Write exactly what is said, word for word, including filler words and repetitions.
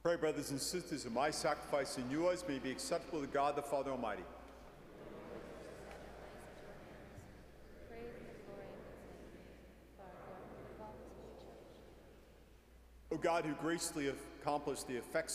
Pray, brothers and sisters, that my sacrifice and yours may be acceptable to God the Father Almighty. O God, who graciously accomplished the effects